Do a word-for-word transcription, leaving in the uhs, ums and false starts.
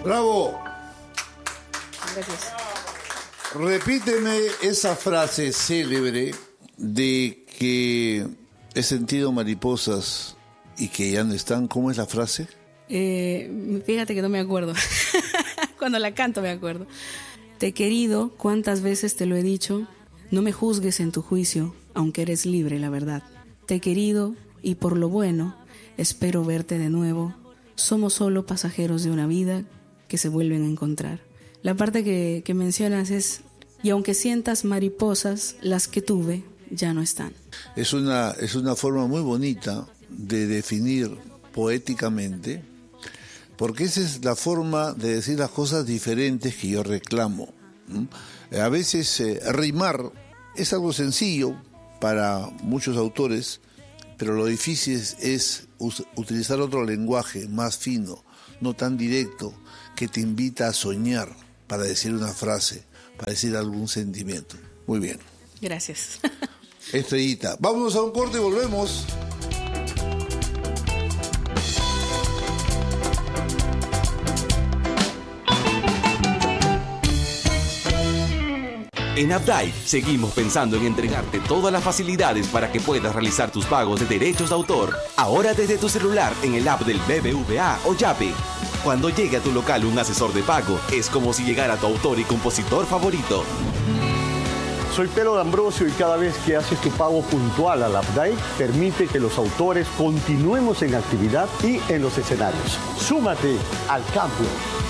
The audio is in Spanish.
¡Bravo! Gracias. Repíteme esa frase célebre de que he sentido mariposas y que ya no están. ¿Cómo es la frase? Eh, fíjate que no me acuerdo. Cuando la canto me acuerdo. Te he querido, cuántas veces te lo he dicho. No me juzgues en tu juicio, aunque eres libre, la verdad. Te he querido y por lo bueno espero verte de nuevo. Somos solo pasajeros de una vida que se vuelven a encontrar. La parte que, que mencionas es: y aunque sientas mariposas, las que tuve ya no están. Es una, es una forma muy bonita de definir poéticamente, porque esa es la forma de decir las cosas diferentes que yo reclamo. ¿Mm? A veces eh, rimar es algo sencillo para muchos autores, pero lo difícil es, es utilizar otro lenguaje más fino, no tan directo, que te invita a soñar para decir una frase, para decir algún sentimiento. Muy bien. Gracias. Estrellita. Vámonos a un corte y volvemos. En Updike seguimos pensando en entregarte todas las facilidades para que puedas realizar tus pagos de derechos de autor, ahora desde tu celular en el app del B B V A o Yape. Cuando llegue a tu local un asesor de pago, es como si llegara tu autor y compositor favorito. Soy Pedro D'Ambrosio y cada vez que haces tu pago puntual al Updike, permite que los autores continuemos en actividad y en los escenarios. ¡Súmate al cambio!